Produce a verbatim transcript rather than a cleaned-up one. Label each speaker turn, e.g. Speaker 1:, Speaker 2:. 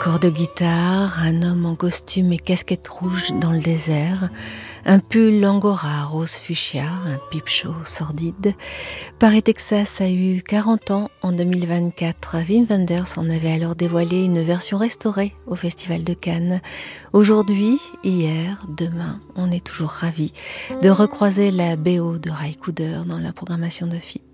Speaker 1: Accord de guitare, un homme en costume et casquette rouge dans le désert, un pull angora rose fuchsia, un pipe show sordide. Paris, Texas a eu quarante ans en deux mille vingt-quatre. Wim Wenders en avait alors dévoilé une version restaurée au Festival de Cannes. Aujourd'hui, hier, demain, on est toujours ravis de recroiser la B O de Ry Cooder dans la programmation de F I P.